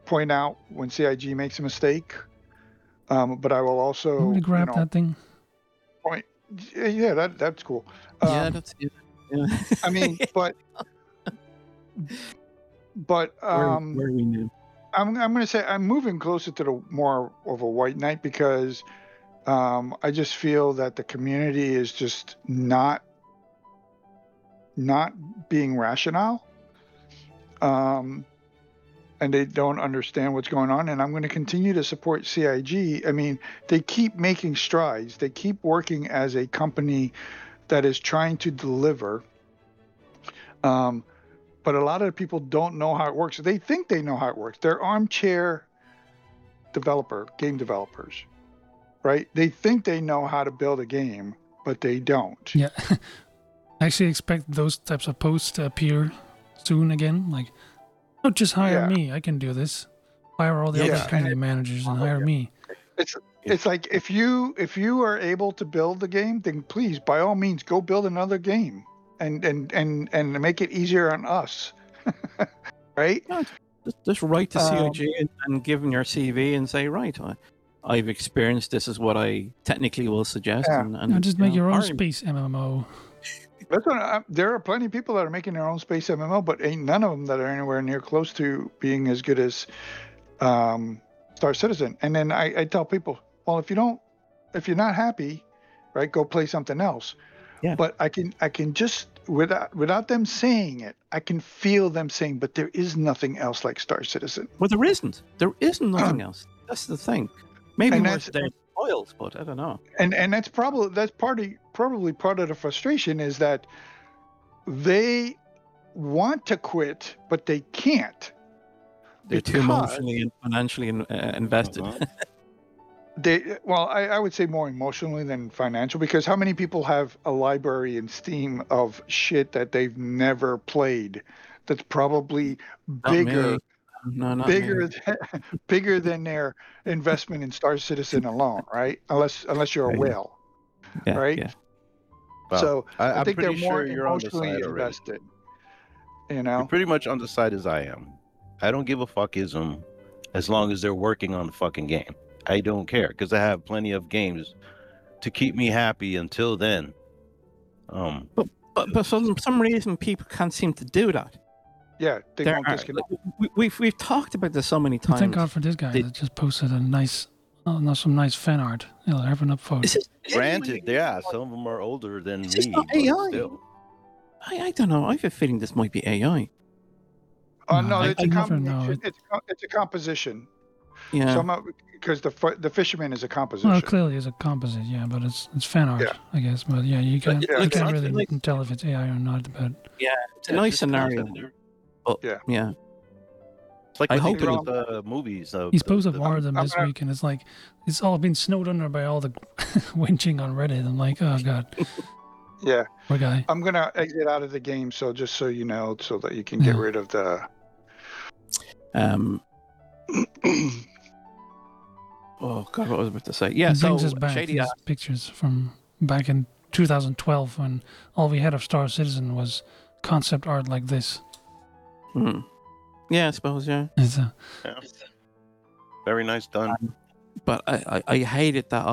point out when CIG makes a mistake, but I will also, I'm gonna grab that thing. point. Yeah, that's cool. Yeah, that's it. Yeah. I mean, but where are we now? I'm going to say I'm moving closer to the more of a white knight because I just feel that the community is just not being rational, and they don't understand what's going on. And I'm going to continue to support CIG. I mean, they keep making strides. They keep working as a company that is trying to deliver. But a lot of people don't know how it works. They think they know how it works. They're armchair game developers, right? They think they know how to build a game, but they don't. Yeah. I actually expect those types of posts to appear soon again. Like, oh, just hire me. I can do this. Fire all the other community managers and hire me. It's like if you are able to build the game, then please, by all means, go build another game and make it easier on us, right? No, just write to CIG and give them your CV and say, right, I've experienced this is what I technically will suggest. Yeah. And just make your own space MMO. There are plenty of people that are making their own space MMO, but ain't none of them that are anywhere near close to being as good as Star Citizen. And then I tell people, well, if you're not happy, right, go play something else. Yeah. But I can just without them saying it, I can feel them saying, but there is nothing else like Star Citizen. Well, there isn't. There isn't nothing else. That's the thing. Maybe more spoils, but I don't know. And that's probably part of the frustration is that they want to quit, but they can't. They're too emotionally and financially invested. I would say more emotionally than financial, because how many people have a library in Steam of shit that they've never played that's probably bigger bigger than their investment in Star Citizen alone, right? Unless you're a whale, right? Yeah. Well, so I think they're more emotionally invested. You know, you're pretty much on the side as I am. I don't give a fuckism as long as they're working on the fucking game. I don't care because I have plenty of games to keep me happy until then. But for some reason, people can't seem to do that. Yeah, they won't disconnect. We've talked about this so many times. Thank God for this guy that just posted some nice fan art. Having up photos. Granted, some of them are older than me. It's not AI. Still. I don't know. I have a feeling this might be AI. Oh no, it's a composition. Yeah. So because the fisherman is a composition. Well, clearly it's a composite, but it's fan art, I guess. But you can't really tell if it's AI or not. But it's a nice scenario. Yeah. It's like I hope it was movies. He's posted more of them this week, and it's all been snowed under by all the winching on Reddit. I'm like, oh god. Yeah. Poor guy. I'm gonna exit out of the game, so just so you know, so that you can get rid of the. Oh God, what was I about to say? Yeah, it brings us back these pictures from back in 2012 when all we had of Star Citizen was concept art like this. Yeah, I suppose. Yeah. Very nice done. But I hate it that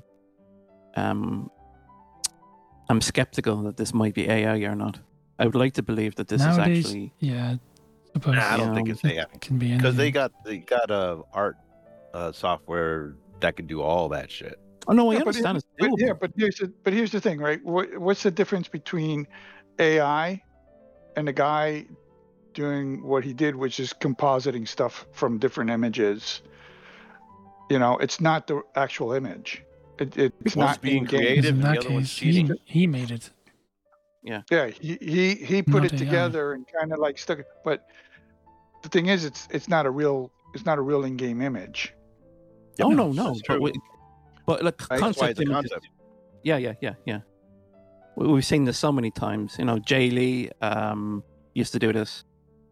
I'm skeptical that this might be AI or not. I would like to believe that this Nowadays, is actually. Yeah. I don't think it's AI. It can be because they got art software that can do all that shit. Oh no, I understand. But here's the thing, right? What's the difference between AI and the guy doing what he did, which is compositing stuff from different images? It's not the actual image. It's not being creative, and the other one's cheating. He made it. Yeah. Yeah, he put it together and kind of like stuck it. But the thing is, it's not a real in-game image. Oh no. But like concept. Yeah. We've seen this so many times. Jay Lee used to do this.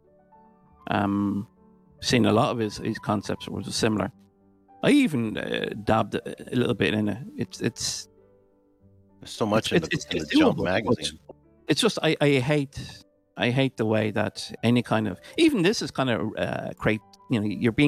Seen a lot of his concepts was similar. I even dabbed a little bit in it. It's so much in the Jump magazine. It's just I hate the way that any kind of even this is kind of crepe. You're being